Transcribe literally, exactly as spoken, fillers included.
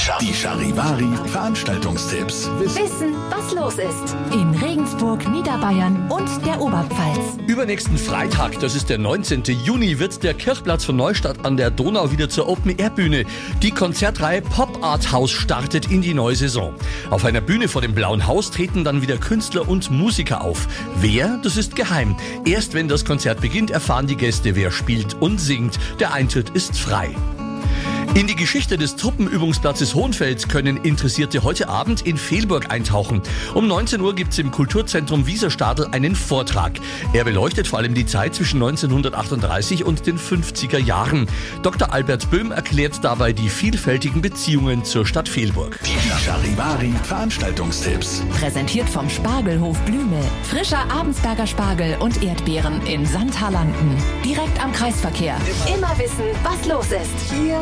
Die Charivari Veranstaltungstipps. Wissen, was los ist. In Regensburg, Niederbayern und der Oberpfalz. Übernächsten Freitag, das ist der neunzehnten Juni, wird der Kirchplatz von Neustadt an der Donau wieder zur Open-Air-Bühne. Die Konzertreihe Pop Art House startet in die neue Saison. Auf einer Bühne vor dem Blauen Haus treten dann wieder Künstler und Musiker auf. Wer? Das ist geheim. Erst wenn das Konzert beginnt, erfahren die Gäste, wer spielt und singt. Der Eintritt ist frei. In die Geschichte des Truppenübungsplatzes Hohenfeld können Interessierte heute Abend in Velburg eintauchen. Um neunzehn Uhr gibt es im Kulturzentrum Wieserstadl einen Vortrag. Er beleuchtet vor allem die Zeit zwischen neunzehnhundertachtunddreißig und den fünfziger Jahren. Doktor Albert Böhm erklärt dabei die vielfältigen Beziehungen zur Stadt Velburg. Die Charivari Veranstaltungstipps. Präsentiert vom Spargelhof Blüme. Frischer Abensberger Spargel und Erdbeeren in Sandhalanden. Direkt am Kreisverkehr. Immer wissen, was los ist. Hier